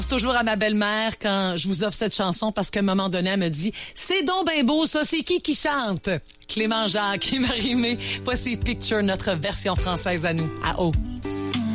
Toujours à ma belle-mère quand je vous offre cette chanson parce qu'à un moment donné, elle me dit « C'est donc ben beau, ça, c'est qui chante? » Clément Jacques et Marie-Mé. Voici Picture, notre version française à nous, à O.